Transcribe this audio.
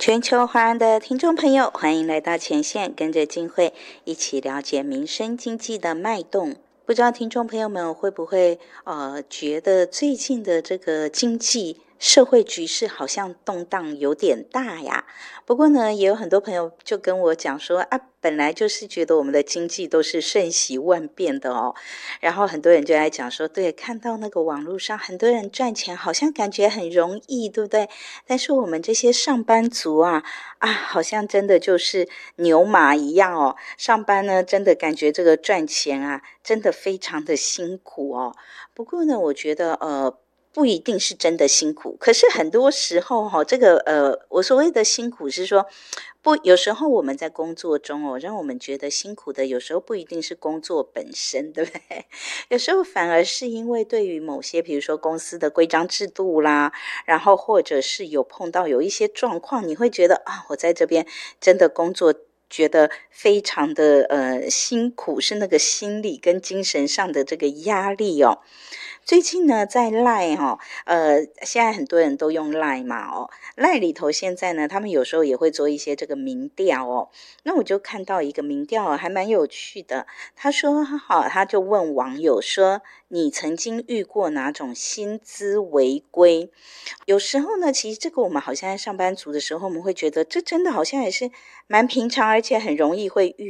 全球华人的听众朋友，欢迎来到前线，跟着静慧一起了解民生经济的脉动。不知道听众朋友们会不会觉得最近的这个经济社会局势好像动荡有点大呀？不过呢，也有很多朋友就跟我讲说啊，本来就是觉得我们的经济都是瞬息万变的哦。然后很多人就在讲说，对，看到那个网络上很多人赚钱，好像感觉很容易，对不对？但是我们这些上班族啊，好像真的就是牛马一样哦。上班呢，真的感觉这个赚钱啊，真的非常的辛苦哦。不过呢，我觉得不一定是真的辛苦，可是很多时候这个我所谓的辛苦是说，不，有时候我们在工作中哦，让我们觉得辛苦的，有时候不一定是工作本身，对不对？有时候反而是因为对于某些，比如说公司的规章制度啦，然后或者是有碰到有一些状况，你会觉得啊，我在这边真的工作觉得非常的辛苦，是那个心理跟精神上的这个压力哦。最近呢，在 LINE 现在很多人都用 LINE 嘛，LINE 里头现在呢，他们有时候也会做一些这个民调哦。那我就看到一个民调还蛮有趣的，他说好，他就问网友说，你曾经遇过哪种薪资违规？有时候呢，其实这个我们好像在上班族的时候，我们会觉得这真的好像也是蛮平常，而且很容易会遇